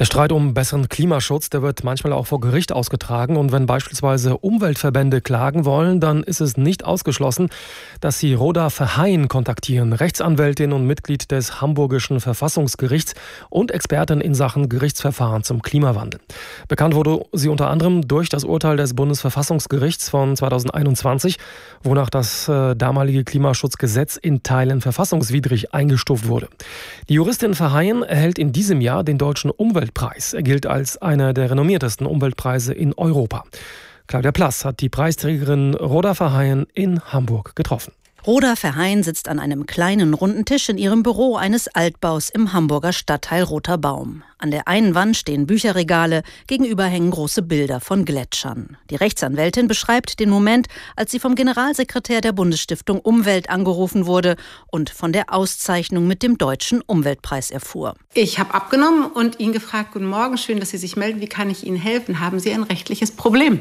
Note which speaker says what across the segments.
Speaker 1: Der Streit um besseren Klimaschutz, der wird manchmal auch vor Gericht ausgetragen. Und wenn beispielsweise Umweltverbände klagen wollen, dann ist es nicht ausgeschlossen, dass sie Roda Verheyen kontaktieren, Rechtsanwältin und Mitglied des Hamburgischen Verfassungsgerichts und Expertin in Sachen Gerichtsverfahren zum Klimawandel. Bekannt wurde sie unter anderem durch das Urteil des Bundesverfassungsgerichts von 2021, wonach das damalige Klimaschutzgesetz in Teilen verfassungswidrig eingestuft wurde. Die Juristin Verheyen erhält in diesem Jahr den Deutschen Umweltpreis. Er gilt als einer der renommiertesten Umweltpreise in Europa. Claudia Plass hat die Preisträgerin Roda Verheyen in Hamburg getroffen.
Speaker 2: Roda Verheyen sitzt an einem kleinen runden Tisch in ihrem Büro eines Altbaus im Hamburger Stadtteil Roter Baum. An der einen Wand stehen Bücherregale, gegenüber hängen große Bilder von Gletschern. Die Rechtsanwältin beschreibt den Moment, als sie vom Generalsekretär der Bundesstiftung Umwelt angerufen wurde und von der Auszeichnung mit dem Deutschen Umweltpreis erfuhr.
Speaker 3: Ich habe abgenommen und ihn gefragt: Guten Morgen, schön, dass Sie sich melden. Wie kann ich Ihnen helfen? Haben Sie ein rechtliches Problem?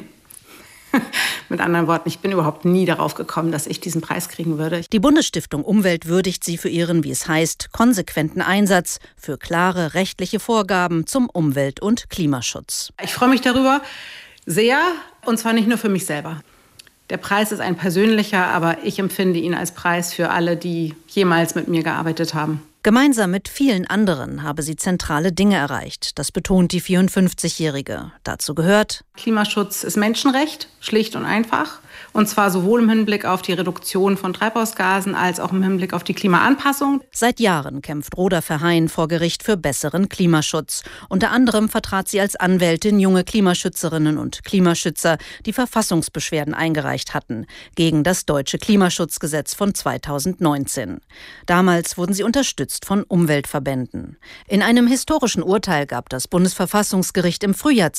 Speaker 3: Mit anderen Worten, ich bin überhaupt nie darauf gekommen, dass ich diesen Preis kriegen würde.
Speaker 2: Die Bundesstiftung Umwelt würdigt sie für ihren, wie es heißt, konsequenten Einsatz für klare rechtliche Vorgaben zum Umwelt- und Klimaschutz.
Speaker 3: Ich freue mich darüber sehr, und zwar nicht nur für mich selber. Der Preis ist ein persönlicher, aber ich empfinde ihn als Preis für alle, die jemals mit mir gearbeitet haben.
Speaker 2: Gemeinsam mit vielen anderen habe sie zentrale Dinge erreicht. Das betont die 54-Jährige. Dazu gehört:
Speaker 3: Klimaschutz ist Menschenrecht, schlicht und einfach. Und zwar sowohl im Hinblick auf die Reduktion von Treibhausgasen als auch im Hinblick auf die Klimaanpassung.
Speaker 2: Seit Jahren kämpft Roda Verheyen vor Gericht für besseren Klimaschutz. Unter anderem vertrat sie als Anwältin junge Klimaschützerinnen und Klimaschützer, die Verfassungsbeschwerden eingereicht hatten gegen das deutsche Klimaschutzgesetz von 2019. Damals wurden sie unterstützt von Umweltverbänden. In einem historischen Urteil gab das Bundesverfassungsgericht im Frühjahr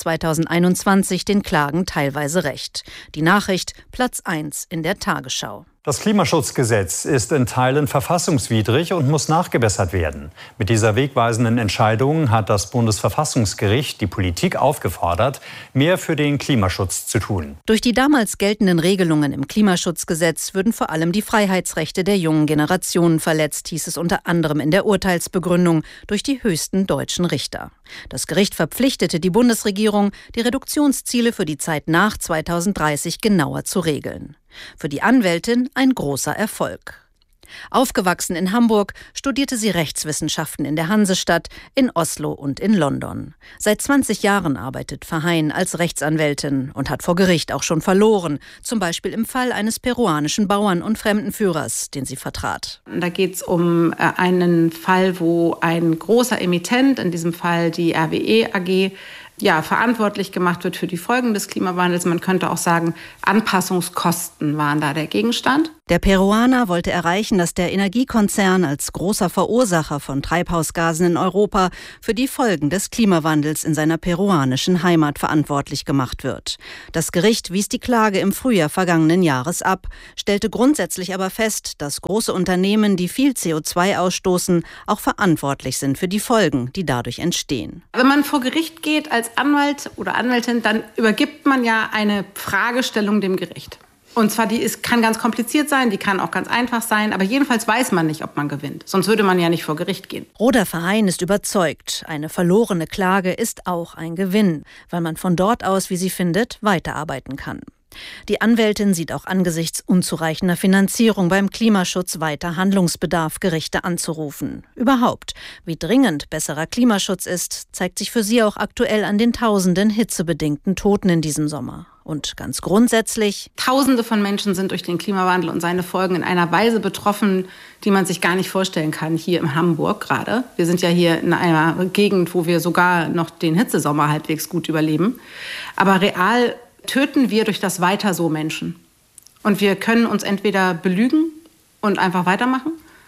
Speaker 2: 2021 den Klagen teilweise Recht. Die Nachricht Platz 1 in der Tagesschau.
Speaker 4: Das Klimaschutzgesetz ist in Teilen verfassungswidrig und muss nachgebessert werden. Mit dieser wegweisenden Entscheidung hat das Bundesverfassungsgericht die Politik aufgefordert, mehr für den Klimaschutz zu tun.
Speaker 2: Durch die damals geltenden Regelungen im Klimaschutzgesetz würden vor allem die Freiheitsrechte der jungen Generationen verletzt, hieß es unter anderem in der Urteilsbegründung durch die höchsten deutschen Richter. Das Gericht verpflichtete die Bundesregierung, die Reduktionsziele für die Zeit nach 2030 genauer zu regeln. Für die Anwältin ein großer Erfolg. Aufgewachsen in Hamburg, studierte sie Rechtswissenschaften in der Hansestadt, in Oslo und in London. Seit 20 Jahren arbeitet Verheyen als Rechtsanwältin und hat vor Gericht auch schon verloren, zum Beispiel im Fall eines peruanischen Bauern und Fremdenführers, den sie vertrat.
Speaker 3: Da geht es um einen Fall, wo ein großer Emittent, in diesem Fall die RWE AG, verantwortlich gemacht wird für die Folgen des Klimawandels. Man könnte auch sagen, Anpassungskosten waren da der Gegenstand.
Speaker 2: Der Peruaner wollte erreichen, dass der Energiekonzern als großer Verursacher von Treibhausgasen in Europa für die Folgen des Klimawandels in seiner peruanischen Heimat verantwortlich gemacht wird. Das Gericht wies die Klage im Frühjahr vergangenen Jahres ab, stellte grundsätzlich aber fest, dass große Unternehmen, die viel CO2 ausstoßen, auch verantwortlich sind für die Folgen, die dadurch entstehen.
Speaker 3: Wenn man vor Gericht geht als Anwalt oder Anwältin, dann übergibt man ja eine Fragestellung dem Gericht. Und zwar, kann ganz kompliziert sein, die kann auch ganz einfach sein, aber jedenfalls weiß man nicht, ob man gewinnt. Sonst würde man ja nicht vor Gericht gehen.
Speaker 2: Roda Verheyen ist überzeugt, eine verlorene Klage ist auch ein Gewinn, weil man von dort aus, wie sie findet, weiterarbeiten kann. Die Anwältin sieht auch angesichts unzureichender Finanzierung beim Klimaschutz weiter Handlungsbedarf, Gerichte anzurufen. Überhaupt, wie dringend besserer Klimaschutz ist, zeigt sich für sie auch aktuell an den tausenden hitzebedingten Toten in diesem Sommer. Und ganz grundsätzlich:
Speaker 3: Tausende von Menschen sind durch den Klimawandel und seine Folgen in einer Weise betroffen, die man sich gar nicht vorstellen kann, hier in Hamburg gerade. Wir sind ja hier in einer Gegend, wo wir sogar noch den Hitzesommer halbwegs gut überleben. Aber real töten wir durch das Weiter so Menschen. Und wir können uns entweder belügen und einfach weitermachen,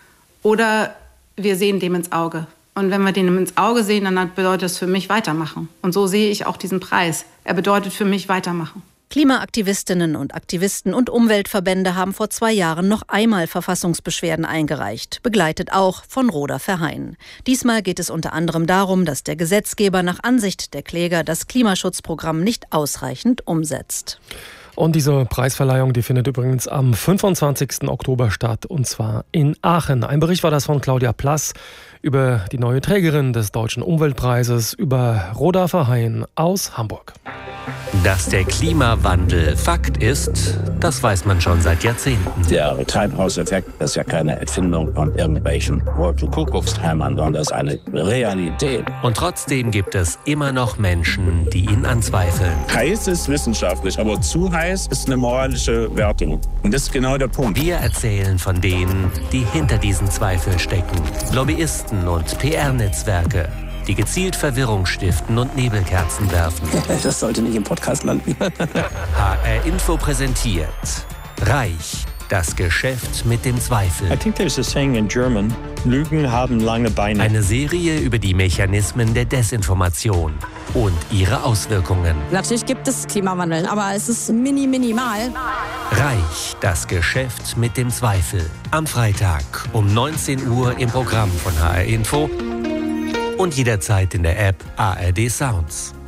Speaker 3: oder wir sehen dem ins Auge. Und wenn wir dem ins Auge sehen, dann bedeutet es für mich weitermachen. Und so sehe ich auch diesen Preis. Er bedeutet für mich weitermachen.
Speaker 2: Klimaaktivistinnen und Aktivisten und Umweltverbände haben vor 2 Jahren noch einmal Verfassungsbeschwerden eingereicht, begleitet auch von Roda Verheyen. Diesmal geht es unter anderem darum, dass der Gesetzgeber nach Ansicht der Kläger das Klimaschutzprogramm nicht ausreichend umsetzt.
Speaker 1: Und diese Preisverleihung, die findet übrigens am 25. Oktober statt, und zwar in Aachen. Ein Bericht war das von Claudia Plass über die neue Trägerin des Deutschen Umweltpreises, über Rhoda Verheyen aus Hamburg.
Speaker 5: Dass der Klimawandel Fakt ist, das weiß man schon seit Jahrzehnten.
Speaker 6: Der Treibhauseffekt ist ja keine Erfindung von irgendwelchen Kuckuckshämmern, sondern das ist eine Realität.
Speaker 5: Und trotzdem gibt es immer noch Menschen, die ihn anzweifeln.
Speaker 6: Heiß ist wissenschaftlich, aber zu heiß ist eine moralische Wertung. Und das ist genau der Punkt.
Speaker 5: Wir erzählen von denen, die hinter diesen Zweifeln stecken. Lobbyisten und PR-Netzwerke, die gezielt Verwirrung stiften und Nebelkerzen werfen.
Speaker 6: Das sollte nicht im Podcast landen.
Speaker 5: HR Info präsentiert Reich, das Geschäft mit dem Zweifel.
Speaker 7: I think there's a saying in German, Lügen haben lange Beine.
Speaker 5: Eine Serie über die Mechanismen der Desinformation und ihre Auswirkungen.
Speaker 8: Natürlich gibt es Klimawandel, aber es ist minimal.
Speaker 5: Reich, das Geschäft mit dem Zweifel. Am Freitag um 19 Uhr im Programm von HR Info und jederzeit in der App ARD Sounds.